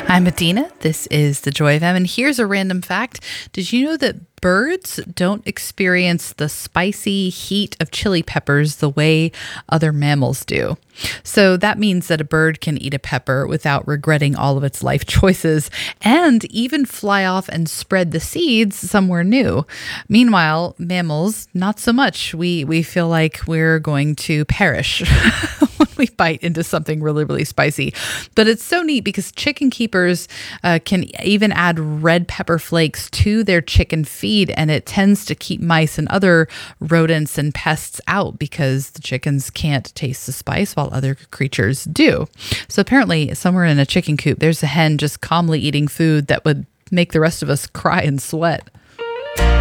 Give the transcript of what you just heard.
I'm Adina. This is The Joy of M, and here's a random fact. Did you know that birds don't experience the spicy heat of chili peppers the way other mammals do? So that means that a bird can eat a pepper without regretting all of its life choices and even fly off and spread the seeds somewhere new. Meanwhile, mammals, not so much. We feel like we're going to perish when we bite into something really, really spicy. But it's so neat because chicken keepers can even add red pepper flakes to their chicken feed, and it tends to keep mice and other rodents and pests out because the chickens can't taste the spice while other creatures do. So apparently, somewhere in a chicken coop, there's a hen just calmly eating food that would make the rest of us cry and sweat.